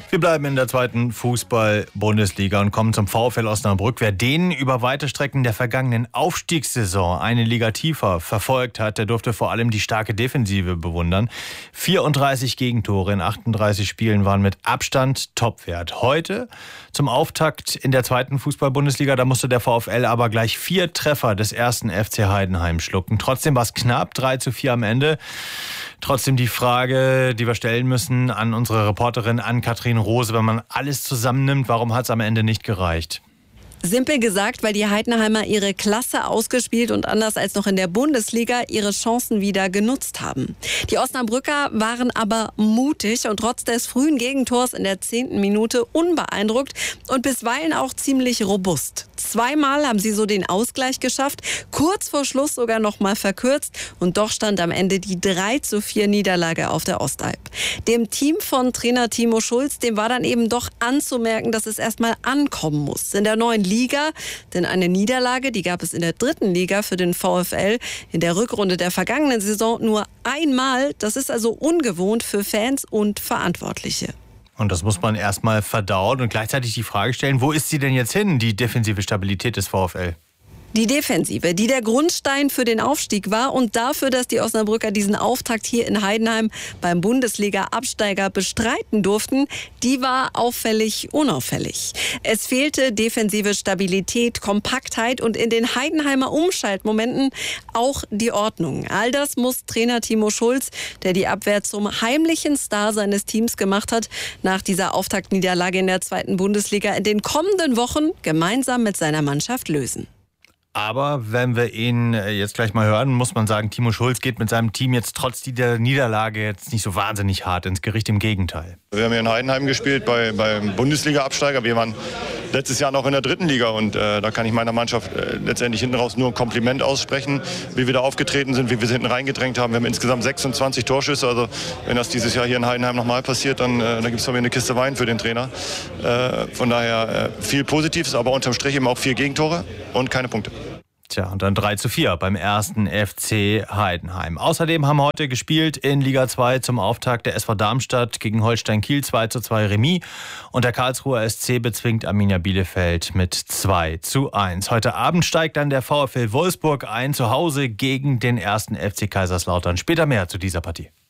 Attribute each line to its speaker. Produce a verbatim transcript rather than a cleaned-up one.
Speaker 1: Wir bleiben in der zweiten Fußball-Bundesliga und kommen zum VfL Osnabrück. Wer den über weite Strecken der vergangenen Aufstiegssaison eine Liga tiefer verfolgt hat, der durfte vor allem die starke Defensive bewundern. vierunddreißig Gegentore in achtunddreißig Spielen waren mit Abstand Topwert. Heute zum Auftakt in der zweiten Fußball-Bundesliga, da musste der VfL aber gleich vier Treffer des ersten F C Heidenheim schlucken. Trotzdem war es knapp, drei zu vier am Ende. Trotzdem die Frage, die wir stellen müssen an unsere Reporterin Ann-Kathrin Rose, wenn man alles zusammennimmt, warum hat es am Ende nicht gereicht?
Speaker 2: Simpel gesagt, weil die Heidenheimer ihre Klasse ausgespielt und anders als noch in der Bundesliga ihre Chancen wieder genutzt haben. Die Osnabrücker waren aber mutig und trotz des frühen Gegentors in der zehnten Minute unbeeindruckt und bisweilen auch ziemlich robust. Zweimal haben sie so den Ausgleich geschafft, kurz vor Schluss sogar noch mal verkürzt und doch stand am Ende die drei zu vier Niederlage auf der Ostalb. Dem Team von Trainer Timo Schulz, dem war dann eben doch anzumerken, dass es erstmal ankommen muss in der neuen Liga, denn eine Niederlage, die gab es in der dritten Liga für den VfL in der Rückrunde der vergangenen Saison nur einmal. Das ist also ungewohnt für Fans und Verantwortliche.
Speaker 1: Und das muss man erstmal verdauen und gleichzeitig die Frage stellen, wo ist sie denn jetzt hin, die defensive Stabilität des VfL?
Speaker 2: Die Defensive, die der Grundstein für den Aufstieg war und dafür, dass die Osnabrücker diesen Auftakt hier in Heidenheim beim Bundesliga-Absteiger bestreiten durften, die war auffällig unauffällig. Es fehlte defensive Stabilität, Kompaktheit und in den Heidenheimer Umschaltmomenten auch die Ordnung. All das muss Trainer Timo Schulz, der die Abwehr zum heimlichen Star seines Teams gemacht hat, nach dieser Auftaktniederlage in der zweiten Bundesliga in den kommenden Wochen gemeinsam mit seiner Mannschaft lösen.
Speaker 1: Aber wenn wir ihn jetzt gleich mal hören, muss man sagen, Timo Schulz geht mit seinem Team jetzt trotz dieser Niederlage jetzt nicht so wahnsinnig hart ins Gericht, im Gegenteil.
Speaker 3: Wir haben hier in Heidenheim gespielt bei, beim Bundesliga-Absteiger. Wir waren letztes Jahr noch in der dritten Liga und äh, da kann ich meiner Mannschaft äh, letztendlich hinten raus nur ein Kompliment aussprechen, wie wir da aufgetreten sind, wie wir sie hinten reingedrängt haben. Wir haben insgesamt sechsundzwanzig Torschüsse, also wenn das dieses Jahr hier in Heidenheim nochmal passiert, dann, äh, dann gibt es von mir eine Kiste Wein für den Trainer. Äh, von daher äh, viel Positives, aber unterm Strich eben auch vier Gegentore und keine Punkte.
Speaker 1: Tja, und dann drei zu vier beim ersten F C Heidenheim. Außerdem haben heute gespielt in Liga zwei zum Auftakt der S V Darmstadt gegen Holstein Kiel zwei zu zwei Remis. Und der Karlsruher S C bezwingt Arminia Bielefeld mit zwei zu eins. Heute Abend steigt dann der VfL Wolfsburg ein, zu Hause gegen den ersten F C Kaiserslautern. Später mehr zu dieser Partie.